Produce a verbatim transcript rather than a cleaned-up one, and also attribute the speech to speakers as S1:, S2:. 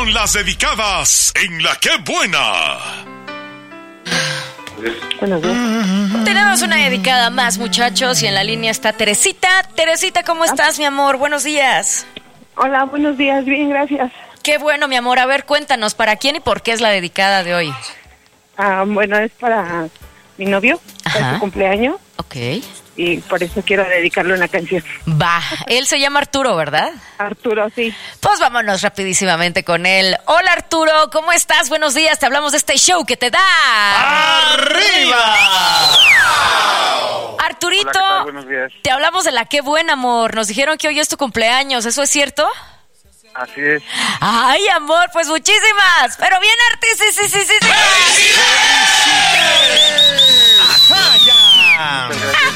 S1: con las dedicadas en La Qué Buena.
S2: Buenos días.
S3: Tenemos una dedicada más, muchachos, y en la línea está Teresita. Teresita, ¿cómo estás, mi amor? Buenos días.
S2: Hola, buenos días, bien, gracias.
S3: Qué bueno, mi amor. A ver, cuéntanos, ¿para quién y por qué es la dedicada de hoy?
S2: Ah, bueno, es para mi novio, para
S3: Ajá.
S2: su cumpleaños,
S3: Ok.
S2: y por eso quiero dedicarle una canción.
S3: Va, él se llama Arturo, ¿verdad?
S2: Arturo, sí.
S3: Pues vámonos rapidísimamente con él. Hola, Arturo, ¿cómo estás? Buenos días, te hablamos de este show que te da...
S1: ¡Arriba!
S3: Arturito,
S4: Hola, ¿qué tal? Buenos días.
S3: te hablamos de La Qué Buena, amor. Nos dijeron que hoy es tu cumpleaños, ¿eso es cierto?
S4: Así es.
S3: Ay, amor, pues muchísimas. Pero bien, Arti, sí, sí, sí, sí, sí.
S1: ¡Ajá, ya!
S4: Muchas gracias.